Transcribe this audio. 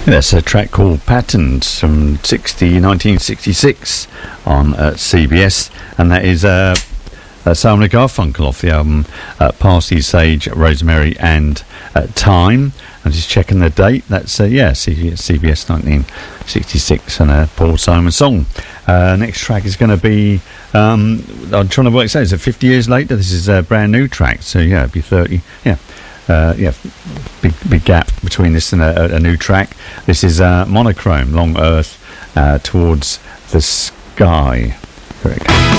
That's a track called Patterns from 1966 on CBS, and that is Simon & Garfunkel off the album Parsley, Sage, Rosemary and Thyme. I'm just checking the date. That's CBS 1966 and a Paul Simon song. Next track is going to be I'm trying to work. Is it 50 years later? This is a brand new track, so it'd be 30. Big gap between this and a new track. This is Monochrome, Long Earth Towards the Sky. Correct.